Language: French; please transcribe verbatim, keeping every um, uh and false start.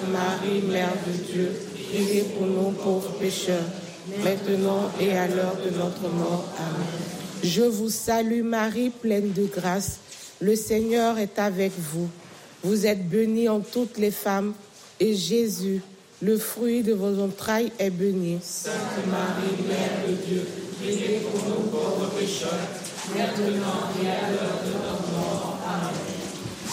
Marie, Mère de Dieu, priez pour nous pauvres pécheurs, maintenant et à l'heure de notre mort. Amen. Je vous salue Marie, pleine de grâce, le Seigneur est avec vous. Vous êtes bénie en toutes les femmes, et Jésus, le fruit de vos entrailles, est béni. Sainte Marie, Mère de Dieu, priez pour nous pauvres pécheurs, maintenant et à l'heure de notre mort. Amen.